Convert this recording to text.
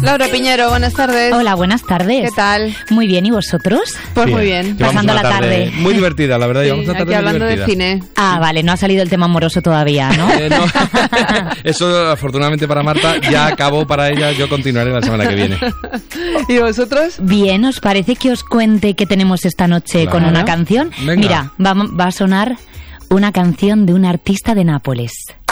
Laura Piñero, buenas tardes. Hola, buenas tardes. ¿Qué tal? Muy bien, ¿y vosotros? Pues muy bien. Pasando la tarde. Muy divertida, la verdad. Sí, Llevamos una tarde aquí hablando muy divertida. de cine. Ah, vale, no ha salido el tema amoroso todavía, ¿no? No. Eso, afortunadamente para Marta, ya acabó para ella. Yo continuaré la semana que viene. ¿Y vosotros? Bien, ¿os parece que os cuente qué tenemos esta noche Claro. con una canción? Venga. Mira, va a sonar una canción de un artista de Nápoles.